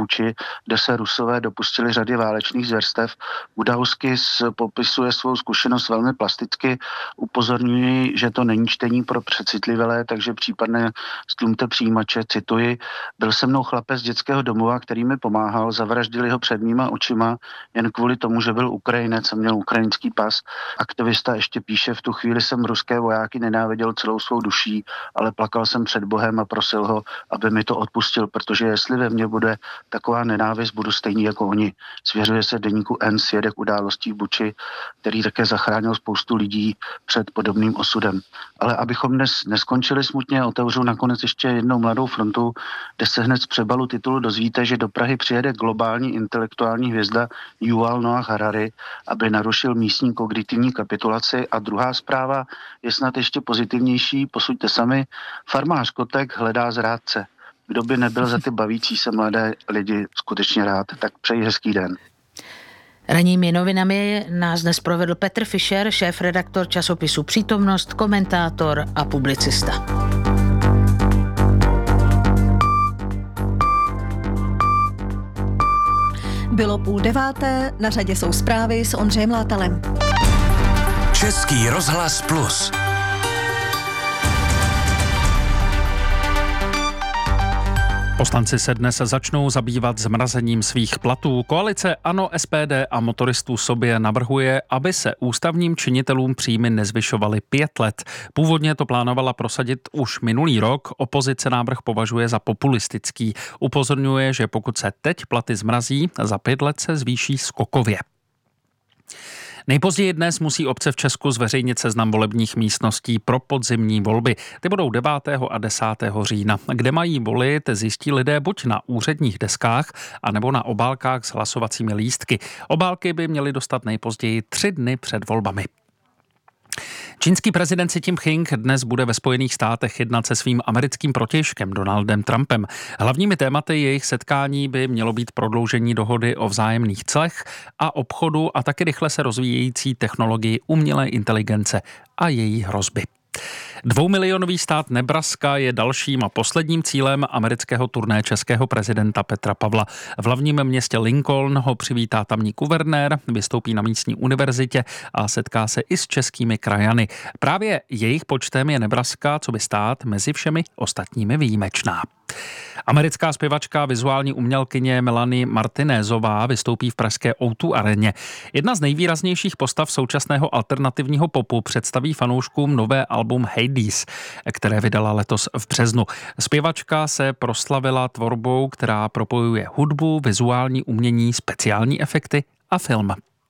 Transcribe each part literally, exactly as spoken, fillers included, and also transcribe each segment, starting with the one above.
Buči, kde se Rusové dopustili řady válečných zvěrstev. Budauskis popisuje svou zkušenost velmi plasticky. Upozorňuji, že to není čtení pro přecitlivělé, takže případně stlumte přijímače, cituji. Byl se mnou chlapec z dětského domova, který mi pomáhal, zavraždili ho před mýma očima, jen kvůli tomu, že byl Ukrajinec a měl ukrajinský pas. Aktivista ještě píše, v tu chvíli jsem ruské vojáky nenáviděl celou svou duší, ale plakal jsem před Bohem a prosil ho, aby mi to odpustil, protože jestli ve mně bude taková nenávist, budu stejný jako oni. Svěřuje se deníku N svědek událostí v Buči, který také zachránil spoustu lidí před podobným osudem. Ale abychom dnes neskončili smutně, otevřu nakonec ještě jednou Mladou frontu, kde se hned z přebalu titulu dozvíte, že do Prahy přijede globální intelektuální hvězda Yuval Noah Harari, aby narušil místní kognitivní kapitulaci. A druhá zpráva je snad ještě pozitivnější, posuďte sami, farmář Kotek hledá zrádce. Kdo by nebyl za ty bavící se mladé lidi skutečně rád, tak přeji hezký den. Ranními novinami nás dnes provedl Petr Fischer, šéf-redaktor časopisu Přítomnost, komentátor a publicista. Bylo půl deváté, na řadě jsou zprávy s Ondřejem Látalem. Český rozhlas Plus. Poslanci se dnes začnou zabývat zmrazením svých platů. Koalice ANO, S P D a motoristů sobě navrhuje, aby se ústavním činitelům příjmy nezvyšovaly pět let. Původně to plánovala prosadit už minulý rok. Opozice návrh považuje za populistický. Upozorňuje, že pokud se teď platy zmrazí, za pět let se zvýší skokově. Nejpozději dnes musí obce v Česku zveřejnit seznam volebních místností pro podzimní volby. Ty budou devátého a desátého října. Kde mají volit, zjistí lidé buď na úředních deskách, anebo na obálkách s hlasovacími lístky. Obálky by měly dostat nejpozději tři dny před volbami. Čínský prezident Xi Jinping dnes bude ve Spojených státech jednat se svým americkým protějškem Donaldem Trumpem. Hlavními tématy jejich setkání by mělo být prodloužení dohody o vzájemných clech a obchodu a taky rychle se rozvíjející technologii umělé inteligence a její hrozby. Dvoumilionový stát Nebraska je dalším a posledním cílem amerického turné českého prezidenta Petra Pavla. V hlavním městě Lincoln ho přivítá tamní guvernér, vystoupí na místní univerzitě a setká se i s českými krajany. Právě jejich počtem je Nebraska, co by stát, mezi všemi ostatními výjimečná. Americká zpěvačka a vizuální umělkyně Melanie Martinezová vystoupí v pražské O dva areně. Jedna z nejvýraznějších postav současného alternativního popu představí fanouškům nové album Hades, které vydala letos v březnu. Zpěvačka se proslavila tvorbou, která propojuje hudbu, vizuální umění, speciální efekty a film.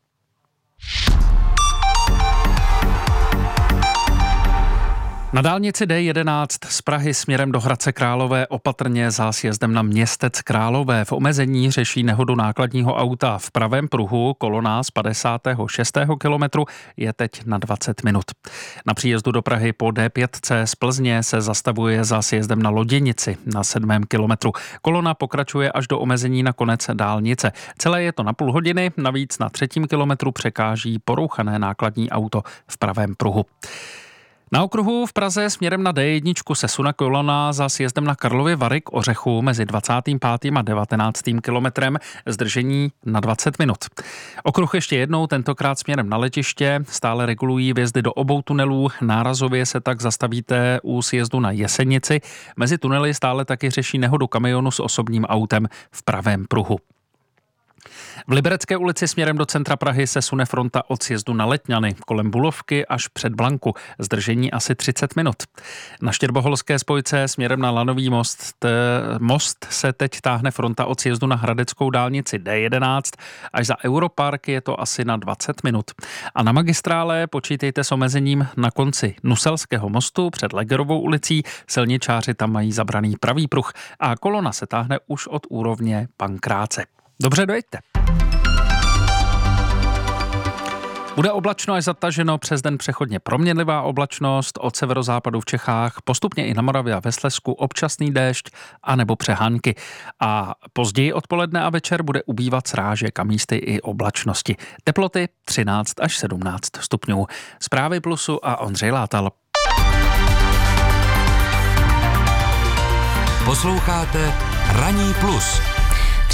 Na dálnici D jedenáct z Prahy směrem do Hradce Králové opatrně za sjezdem na Městec Králové. V omezení řeší nehodu nákladního auta v pravém pruhu. Kolona z padesátého šestého kilometru je teď na dvacet minut. Na příjezdu do Prahy po D pět C z Plzně se zastavuje za sjezdem na Loděnici na sedmém kilometru. Kolona pokračuje až do omezení na konec dálnice. Celé je to na půl hodiny, navíc na třetím kilometru překáží porouchané nákladní auto v pravém pruhu. Na okruhu v Praze směrem na D jedna se sune kolona za sjezdem na Karlovy Vary k Ořechu mezi dvacátým pátým a devatenáctým kilometrem, zdržení na dvacet minut. Okruh ještě jednou, tentokrát směrem na letiště, stále regulují vjezdy do obou tunelů, nárazově se tak zastavíte u sjezdu na Jesenici. Mezi tunely stále taky řeší nehodu kamionu s osobním autem v pravém pruhu. V Liberecké ulici směrem do centra Prahy se sune fronta od sjezdu na Letňany kolem Bulovky až před Blanku. Zdržení asi třicet minut. Na Štěrboholské spojce směrem na Lanový most, t, most se teď táhne fronta od sjezdu na Hradeckou dálnici D jedenáct. Až za Europark je to asi na dvacet minut. A na magistrále počítejte s omezením na konci Nuselského mostu před Legerovou ulicí. Silničáři tam mají zabraný pravý pruh a kolona se táhne už od úrovně Pankráce. Dobře, dojeďte. Bude oblačno až zataženo, přes den přechodně proměnlivá oblačnost, od severozápadu v Čechách, postupně i na Moravě a ve Slezsku občasný déšť anebo přehánky. A později odpoledne a večer bude ubývat srážek a místy i oblačnosti. Teploty třináct až sedmnáct stupňů. Zprávy Plusu a Ondřej Látal. Posloucháte Ranní plus.